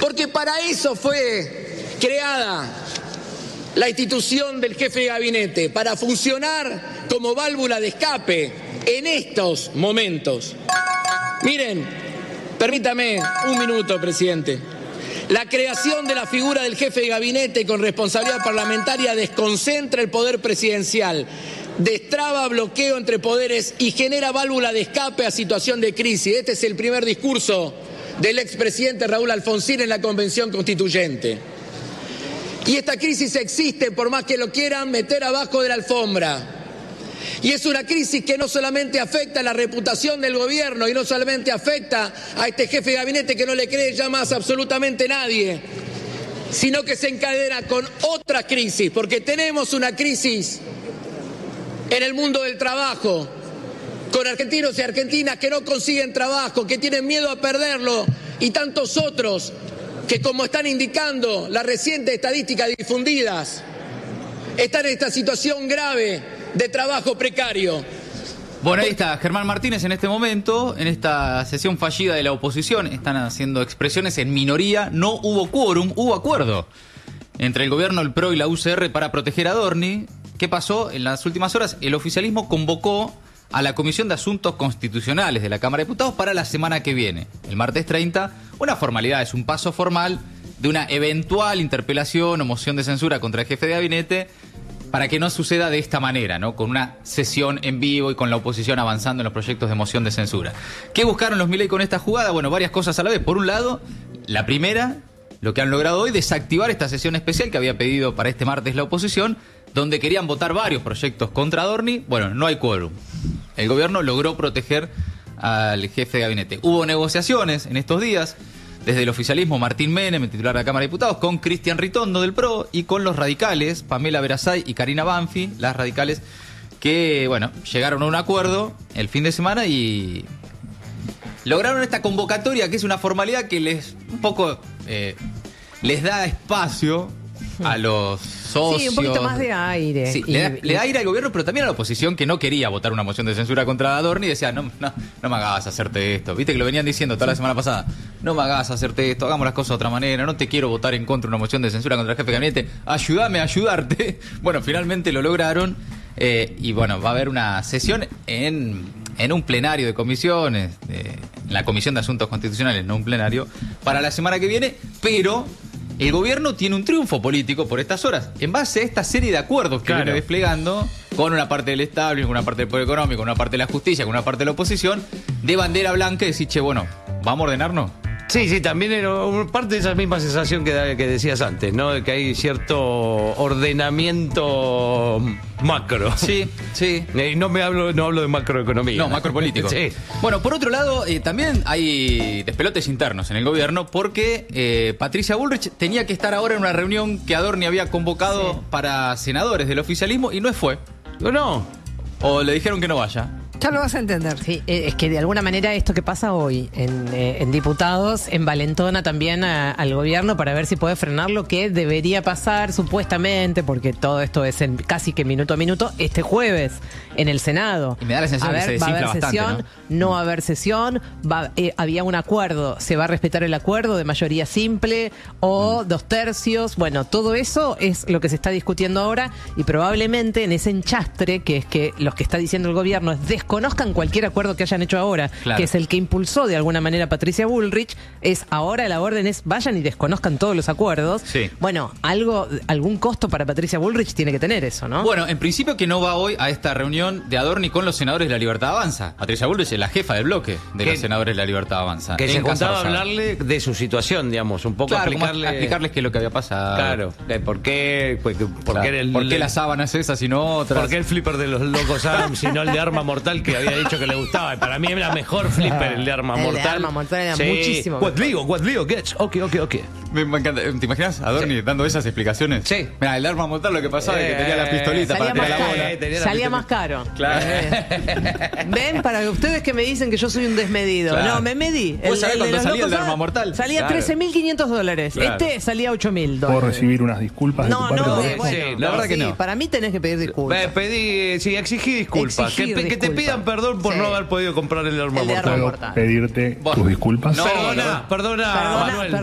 Porque para eso fue creada la institución del jefe de gabinete, para funcionar como válvula de escape en estos momentos. Miren, permítame un minuto, presidente. La creación de la figura del jefe de gabinete con responsabilidad parlamentaria desconcentra el poder presidencial, destraba bloqueo entre poderes y genera válvula de escape a situación de crisis. Este es el primer discurso del expresidente Raúl Alfonsín en la Convención Constituyente. Y esta crisis existe por más que lo quieran meter abajo de la alfombra. Y es una crisis que no solamente afecta a la reputación del gobierno y no solamente afecta a este jefe de gabinete que no le cree ya más absolutamente nadie, sino que se encadena con otra crisis, porque tenemos una crisis en el mundo del trabajo, con argentinos y argentinas que no consiguen trabajo, que tienen miedo a perderlo, y tantos otros que, como están indicando las recientes estadísticas difundidas, están en esta situación grave de trabajo precario. Bueno, ahí está Germán Martínez en este momento, en esta sesión fallida de la oposición. Están haciendo expresiones en minoría. No hubo quórum, hubo acuerdo entre el gobierno, el PRO y la UCR para proteger a Adorni. ¿Qué pasó? En las últimas horas el oficialismo convocó a la Comisión de Asuntos Constitucionales de la Cámara de Diputados para la semana que viene, el martes 30. Una formalidad, es un paso formal de una eventual interpelación o moción de censura contra el jefe de gabinete, para que no suceda de esta manera, ¿no? Con una sesión en vivo y con la oposición avanzando en los proyectos de moción de censura. ¿Qué buscaron los Milei con esta jugada? Bueno, varias cosas a la vez. Por un lado, la primera, lo que han logrado hoy, desactivar esta sesión especial que había pedido para este martes la oposición, donde querían votar varios proyectos contra Adorni. Bueno, no hay quórum. El gobierno logró proteger al jefe de gabinete. Hubo negociaciones en estos días, desde el oficialismo, Martín Menem, el titular de la Cámara de Diputados, con Cristian Ritondo del PRO y con los radicales, Pamela Verazay y Karina Banfi, las radicales que, bueno, llegaron a un acuerdo el fin de semana y lograron esta convocatoria, que es una formalidad que les un poco les da espacio a los socios. Sí, un poquito más de aire. Sí, le da aire al gobierno, pero también a la oposición, que no quería votar una moción de censura contra Adorni y decía, no me hagas hacerte esto. Viste que lo venían diciendo toda la semana pasada. No me hagas hacerte esto, hagamos las cosas de otra manera, no te quiero votar en contra de una moción de censura contra el jefe de gabinete, ayúdame a ayudarte. Bueno, finalmente lo lograron y bueno, va a haber una sesión en un plenario de comisiones, en la Comisión de Asuntos Constitucionales, no un plenario, para la semana que viene, pero el gobierno tiene un triunfo político por estas horas, en base a esta serie de acuerdos que viene desplegando con una parte del establishment, con una parte del poder económico, con una parte de la justicia, con una parte de la oposición, de bandera blanca y decir, che, bueno, ¿vamos a ordenarnos? Sí, también era parte de esa misma sensación que decías antes, ¿no? De que hay cierto ordenamiento macro. Sí. No hablo de macroeconomía. No, macropolítico. Sí. Bueno, por otro lado, también hay despelotes internos en el gobierno porque Patricia Bullrich tenía que estar ahora en una reunión que Adorni había convocado para senadores del oficialismo y no fue. No. O le dijeron que no vaya. Ya lo vas a entender. Sí, es que de alguna manera esto que pasa hoy en diputados envalentona también al gobierno para ver si puede frenar lo que debería pasar supuestamente, porque todo esto es casi que minuto a minuto, este jueves en el Senado. Y me da la sensación que se desinfla bastante, sesión, ¿no? Va a haber sesión, había un acuerdo, se va a respetar el acuerdo de mayoría simple o 2/3. Bueno, todo eso es lo que se está discutiendo ahora y probablemente en ese enchastre, que es que los que está diciendo el gobierno es desconozcan cualquier acuerdo que hayan hecho ahora, claro, que es el que impulsó de alguna manera Patricia Bullrich, es ahora la orden es vayan y desconozcan todos los acuerdos. Sí. Bueno, algún costo para Patricia Bullrich tiene que tener eso, ¿no? Bueno, en principio que no va hoy a esta reunión de Adorni con los senadores de la Libertad Avanza. Patricia Bullrich es la jefa del bloque de los senadores de la Libertad Avanza. Que se juntaba a hablarle de su situación, digamos, un poco, claro, explicarles qué es lo que había pasado. Claro, ¿por qué las sábanas esas y no otras? ¿Por qué el flipper de los locos Adams y no el de Arma Mortal que había dicho que le gustaba? Para mí era mejor flipper el de Arma Mortal. El de Arma Mortal era muchísimo mejor. What Leo gets. Ok. Me encanta. ¿Te imaginas a Adorni dando esas explicaciones? Sí. Mira, el de Arma Mortal lo que pasaba es que tenía la pistolita para tirar la bola. Salía más caro. Claro. Ven, para ustedes que me dicen que yo soy un desmedido. Claro. No, me medí. ¿Vos sabés cuánto salía el de Arma Mortal? Salía $13.500. Claro. Este salía $8.000. ¿Puedo recibir unas disculpas de tu parte? Bueno, la verdad que no. Para mí tenés que pedir disculpas. Exigí disculpas. Que te pidan perdón por no haber podido comprar el Arma Mortal. ¿Puedo pedirte tus disculpas? No, perdona, Manuel.